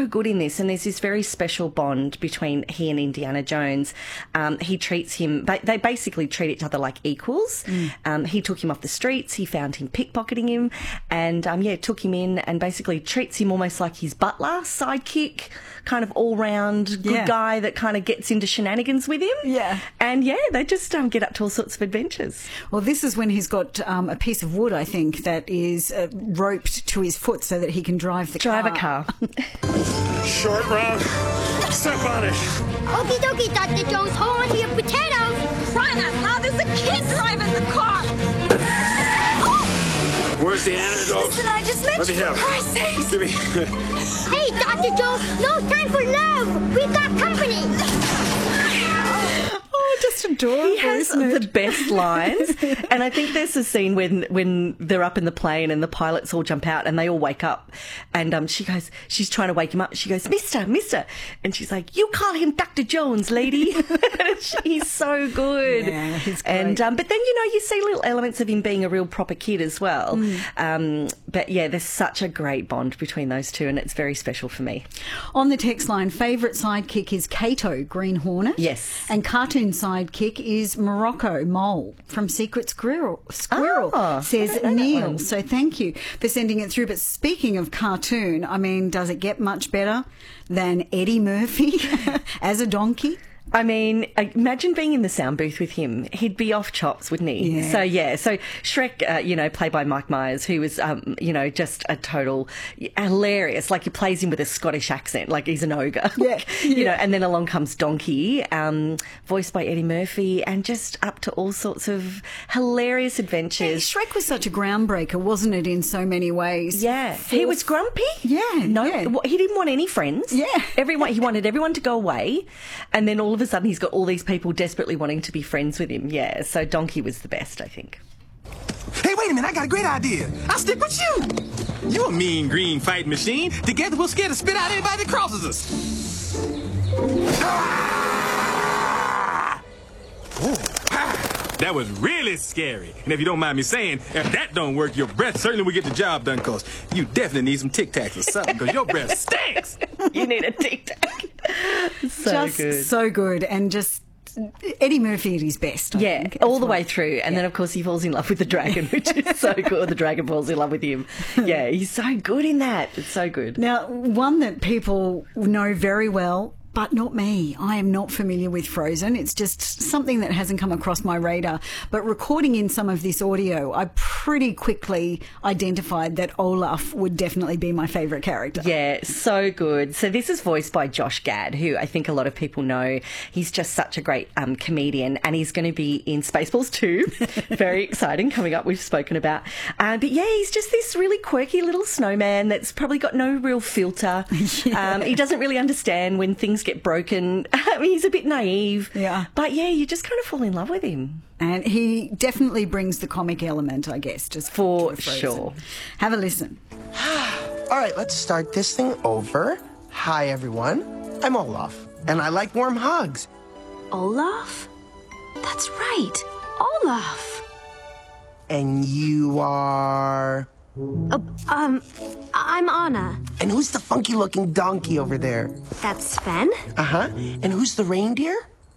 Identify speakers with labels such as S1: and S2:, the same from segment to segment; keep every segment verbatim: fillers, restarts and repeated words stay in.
S1: so good in this, and there's this very special bond between he and Indiana Jones. Um, he treats him, they basically treat each other like equals. Mm. Um, he took him off the streets, he found him pickpocketing him, and um, yeah, took him in and basically treats him almost like his butler, sidekick, kind of all-round good
S2: yeah.
S1: guy that kind of gets into shenanigans with him.
S2: Yeah.
S1: And yeah, they just um, get up to all sorts of adventures.
S2: Well, this is when he's got um, a piece of wood, I think, that is uh, roped to his foot so that he can drive the
S1: drive
S2: car.
S1: Drive a car.
S3: Short round. Step on it.
S4: Okie dokie, Doctor Jones. Hold on to your potatoes.
S5: Crying out loud, there's a kid driving the car.
S3: Where's the antidote?
S5: Listen, I just met
S3: Let me
S5: you,
S3: help.
S5: for Christ's sake.
S3: Give me.
S4: Hey, Doctor Jones, no time for love. We got company.
S2: Oh, just adorable.
S1: He has the best lines. And I think there's a scene when when they're up in the plane and the pilots all jump out and they all wake up. And um, she goes, she's trying to wake him up. She goes, Mister, Mister. And she's like, you call him Doctor Jones, lady. He's so good.
S2: Yeah, he's great.
S1: And, um, but then, you know, you see little elements of him being a real proper kid as well. Mm. Um, but yeah, there's such a great bond between those two, and it's very special for me.
S2: On the text line, favourite sidekick is Kato, Green Hornet.
S1: Yes.
S2: And cartoon sidekick is Morocco, Mole, from Secret Squirrel, Squirrel
S1: oh,
S2: says Neil. So thank you for sending it through. But speaking of cartoon, I mean, does it get much better than Eddie Murphy as a donkey?
S1: I mean, imagine being in the sound booth with him. He'd be off chops, wouldn't he?
S2: Yeah.
S1: So, yeah. So Shrek, uh, you know, played by Mike Myers, who was, um, you know, just a total hilarious. Like, he plays him with a Scottish accent, like he's an ogre.
S2: Yeah.
S1: you
S2: yeah.
S1: know, and then along comes Donkey, um, voiced by Eddie Murphy, and just up to all sorts of hilarious adventures.
S2: Yeah, Shrek was such a groundbreaker, wasn't it, in so many ways?
S1: Yeah.
S2: Fourth...
S1: He was grumpy.
S2: Yeah.
S1: No,
S2: yeah.
S1: he didn't want any friends.
S2: Yeah.
S1: Everyone, he wanted everyone to go away, and then all of a sudden he's got all these people desperately wanting to be friends with him. Yeah, so Donkey was the best, I think.
S6: Hey, wait a minute, I got a great idea. I'll stick with you. You a mean green fighting machine. Together we'll scare the spit out of anybody that crosses us. Ah! That was really scary. And if you don't mind me saying, if that don't work, your breath certainly will get the job done, because you definitely need some Tic Tacs or something, because your breath stinks.
S1: You need a Tic Tac. So
S2: just
S1: good.
S2: so good, and just Eddie Murphy at his best. I
S1: yeah,
S2: think,
S1: all
S2: as
S1: the
S2: well.
S1: way through. And
S2: yeah.
S1: then, of course, he falls in love with the dragon, which is so good. The dragon falls in love with him. Yeah, he's so good in that. It's so good.
S2: Now, one that people know very well, but not me. I am not familiar with Frozen. It's just something that hasn't come across my radar. But recording in some of this audio, I pretty quickly identified that Olaf would definitely be my favourite character.
S1: Yeah, so good. So this is voiced by Josh Gad, who I think a lot of people know. He's just such a great um, comedian, and he's going to be in Spaceballs two. Very exciting, coming up, we've spoken about. Uh, but yeah, he's just this really quirky little snowman that's probably got no real filter. Yeah. Um, he doesn't really understand when things get broken. I mean, he's a bit naive.
S2: Yeah.
S1: But yeah, you just kind of fall in love with him.
S2: And he definitely brings the comic element, I guess, just
S1: For
S2: to Frozen.
S1: sure.
S2: Have a listen.
S7: All right, let's start this thing over. Hi, everyone. I'm Olaf, and I like warm hugs.
S5: Olaf? That's right, Olaf.
S7: And you are...
S4: Uh, um, I'm Anna.
S7: And who's the funky-looking donkey over there?
S4: That's Sven.
S7: Uh-huh. And who's the reindeer?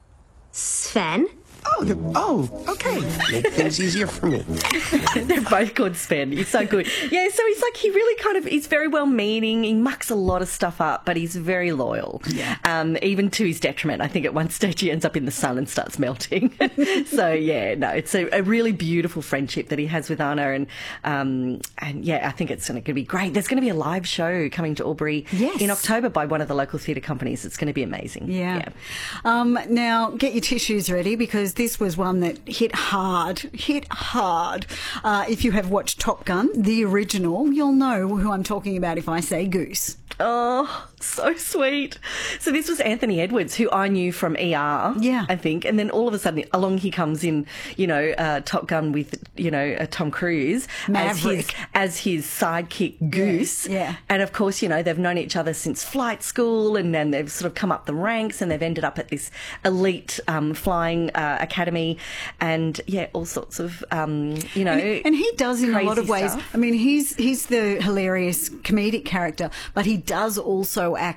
S4: Sven?
S7: Oh, the, oh, okay. Make things easier for me.
S1: They're both called Sven. He's so good. Yeah, so he's like, he really kind of, he's very well-meaning. He mucks a lot of stuff up, but he's very loyal.
S2: Yeah.
S1: Um, even to his detriment. I think at one stage he ends up in the sun and starts melting. So, yeah, no, it's a, a really beautiful friendship that he has with Anna. And, um, and yeah, I think it's going to be great. There's going to be a live show coming to Albury
S2: Yes.
S1: in October by one of the local theatre companies. It's going to be amazing.
S2: Yeah.
S1: yeah.
S2: Um, now, get your tissues ready, because this was one that hit hard, hit hard. Uh, if you have watched Top Gun, the original, you'll know who I'm talking about if I say Goose.
S1: Oh, so sweet. So this was Anthony Edwards, who I knew from E R,
S2: Yeah.
S1: I think. And then all of a sudden, along he comes in, you know, uh, Top Gun with, you know, uh, Tom Cruise as his,
S2: Maverick.
S1: as his sidekick, Goose.
S2: yeah.
S1: And, of course, you know, they've known each other since flight school, and then they've sort of come up the ranks, and they've ended up at this elite um, flying uh, academy, and, yeah, all sorts of, um, you know,
S2: And, and he does in a lot of
S1: crazy
S2: ways.
S1: stuff.
S2: I mean, he's he's the hilarious comedic character, but he does also act